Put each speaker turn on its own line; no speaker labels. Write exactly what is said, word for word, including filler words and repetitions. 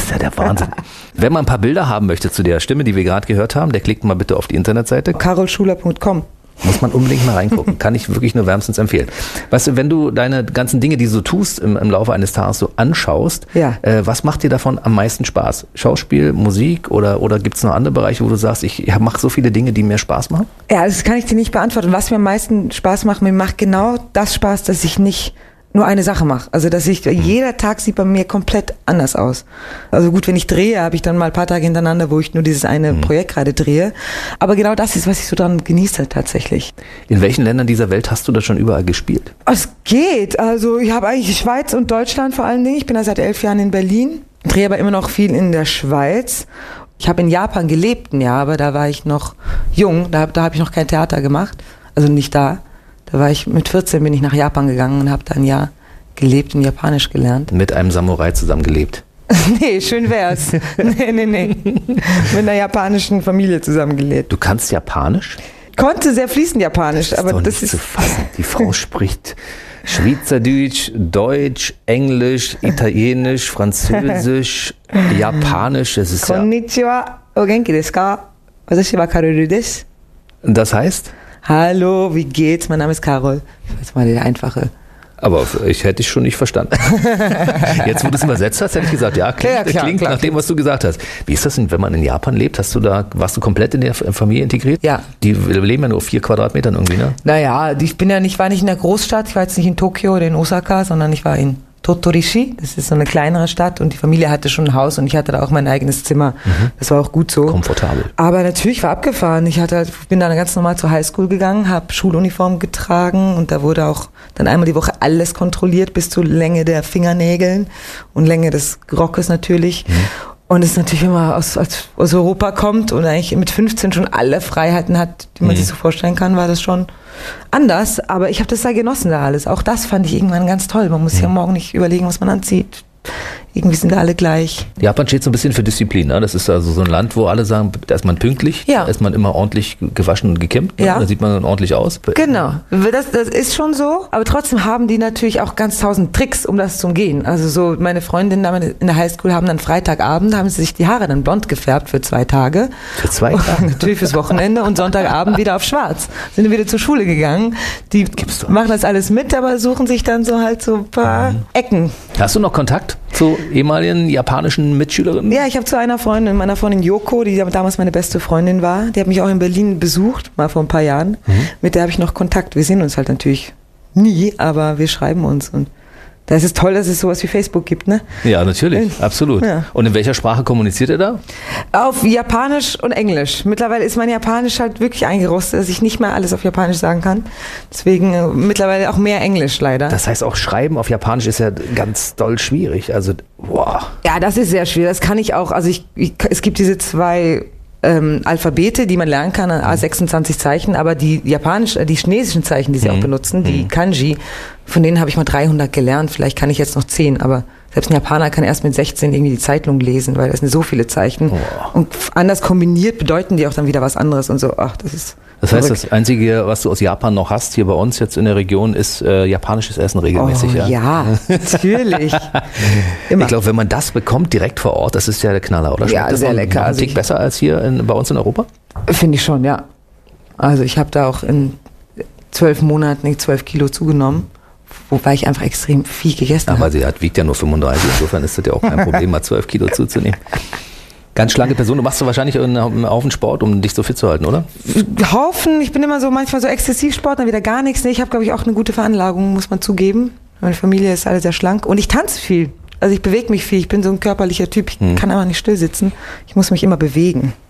ist ja der Wahnsinn. Wenn man ein paar Bilder haben möchte zu der Stimme, die wir gerade gehört haben, der klickt mal bitte auf die Internetseite.
carol schuler punkt com.
Muss man unbedingt mal reingucken. Kann ich wirklich nur wärmstens empfehlen. Weißt du, wenn du deine ganzen Dinge, die du so tust im, im Laufe eines Tages so anschaust,
ja.
äh, was macht dir davon am meisten Spaß? Schauspiel, Musik oder, oder gibt es noch andere Bereiche, wo du sagst, ich mache so viele Dinge, die mir Spaß machen?
Ja, das kann ich dir nicht beantworten. Was mir am meisten Spaß macht, mir macht genau das Spaß, dass ich nicht nur eine Sache mache. Also dass ich, jeder Tag sieht bei mir komplett anders aus. Also gut, wenn ich drehe, habe ich dann mal ein paar Tage hintereinander, wo ich nur dieses eine mhm. Projekt gerade drehe. Aber genau das ist, was ich so dran genieße tatsächlich.
In welchen Ländern dieser Welt hast du das schon überall gespielt?
Es geht. Also ich habe eigentlich Schweiz und Deutschland vor allen Dingen. Ich bin da seit elf Jahren in Berlin, drehe aber immer noch viel in der Schweiz. Ich habe in Japan gelebt ein Jahr, aber da war ich noch jung. Da, da habe ich noch kein Theater gemacht. Also nicht da. Da war ich, mit vierzehn bin ich nach Japan gegangen und habe da ein Jahr gelebt und Japanisch gelernt.
Mit einem Samurai zusammen gelebt?
Nee, schön wär's. nee, nee, nee. Mit einer japanischen Familie zusammen gelebt.
Du kannst Japanisch?
Konnte sehr fließend Japanisch.
Das ist
aber
doch
das
nicht
ist
zu fassen. Die Frau spricht Schweizerdeutsch, Deutsch, Englisch, Italienisch, Französisch, Japanisch. Das ist
Konnichiwa, o genki desu ka? Watashi wa Karolu desu.
Das heißt?
Hallo, wie geht's? Mein Name ist Carol. Das war der einfache.
Aber ich hätte dich schon nicht verstanden. Jetzt, wo du es übersetzt hast, hätte ich gesagt, ja, klingt, ja, klar, klingt klar, nach dem, was du gesagt hast. Wie ist das denn, wenn man in Japan lebt? Hast du da, warst du komplett in der Familie integriert?
Ja.
Die leben ja nur auf vier Quadratmetern irgendwie, ne?
Naja, ich bin ja nicht, war nicht in der Großstadt. Ich war jetzt nicht in Tokio oder in Osaka, sondern ich war in Totorishi, das ist so eine kleinere Stadt und die Familie hatte schon ein Haus und ich hatte da auch mein eigenes Zimmer. Mhm. Das war auch gut so.
Komfortabel.
Aber natürlich war abgefahren. Ich hatte, bin dann ganz normal zur Highschool gegangen, habe Schuluniform getragen und da wurde auch dann einmal die Woche alles kontrolliert bis zur Länge der Fingernägeln und Länge des Rockes natürlich. Mhm. Und es ist natürlich, wenn man aus, aus, aus Europa kommt und eigentlich mit fünfzehn schon alle Freiheiten hat, die man mhm. sich so vorstellen kann, war das schon anders. Aber ich habe das sehr genossen da alles. Auch das fand ich irgendwann ganz toll. Man muss mhm. ja morgen nicht überlegen, was man anzieht. Irgendwie sind da alle gleich.
Japan steht so ein bisschen für Disziplin. Ne? Das ist also so ein Land, wo alle sagen, da ist man pünktlich,
ja.
da ist man immer ordentlich gewaschen und gekämmt. Ne?
Ja.
Da sieht man ordentlich aus.
Genau, das, das ist schon so. Aber trotzdem haben die natürlich auch ganz tausend Tricks, um das zu umgehen. Also so meine Freundinnen in der Highschool haben dann Freitagabend, haben sie sich die Haare dann blond gefärbt für zwei Tage.
Für zwei Tage?
Natürlich fürs Wochenende und Sonntagabend wieder auf schwarz. Sind wieder zur Schule gegangen. Die machen das alles mit, aber suchen sich dann so halt so ein paar mhm. Ecken.
Hast du noch Kontakt zu ehemaligen japanischen Mitschülerinnen?
Ja, ich habe zu einer Freundin, meiner Freundin Yoko, die damals meine beste Freundin war, die hat mich auch in Berlin besucht, mal vor ein paar Jahren. Mhm. Mit der habe ich noch Kontakt. Wir sehen uns halt natürlich nie, aber wir schreiben uns und da ist es toll, dass es sowas wie Facebook gibt, ne?
Ja, natürlich, absolut. Ja. Und in welcher Sprache kommuniziert ihr da?
Auf Japanisch und Englisch. Mittlerweile ist mein Japanisch halt wirklich eingerostet, dass ich nicht mehr alles auf Japanisch sagen kann. Deswegen äh, mittlerweile auch mehr Englisch leider.
Das heißt, auch Schreiben auf Japanisch ist ja ganz doll schwierig. Also, wow.
Ja, das ist sehr schwierig. Das kann ich auch. Also ich, ich es gibt diese zwei ähm, Alphabete, die man lernen kann, an sechsundzwanzig Zeichen, aber die japanisch, die chinesischen Zeichen, die sie mhm. auch benutzen, die mhm. Kanji, von denen habe ich mal dreihundert gelernt. Vielleicht kann ich jetzt noch zehn, aber selbst ein Japaner kann erst mit sechzehn irgendwie die Zeitung lesen, weil das sind so viele Zeichen. Oh. Und anders kombiniert bedeuten die auch dann wieder was anderes und so. Ach, das ist
Das heißt, verrückt. Das Einzige, was du aus Japan noch hast, hier bei uns jetzt in der Region, ist äh, japanisches Essen regelmäßig.
Oh,
ja,
ja natürlich.
Immer. Ich glaube, wenn man das bekommt direkt vor Ort, das ist ja der Knaller, oder? Schmeckt
ja,
das
sehr
noch,
lecker.
Noch einen Tick besser als hier in, bei uns in Europa?
Finde ich schon, ja. Also ich habe da auch in zwölf Monaten nicht zwölf Kilo zugenommen. Wobei ich einfach extrem viel gegessen habe.
Aber sie hat, wiegt ja nur fünfunddreißig, insofern ist das ja auch kein Problem, mal zwölf Kilo zuzunehmen. Ganz schlanke Person, du machst du wahrscheinlich einen Haufen Sport, um dich so fit zu halten, oder?
Haufen, ich bin immer so manchmal so Exzessivsport, dann wieder gar nichts. Nee, ich habe, glaube ich, auch eine gute Veranlagung, muss man zugeben. Meine Familie ist alle sehr schlank und ich tanze viel. Also ich bewege mich viel, ich bin so ein körperlicher Typ, ich hm. kann einfach nicht still sitzen. Ich muss mich immer bewegen.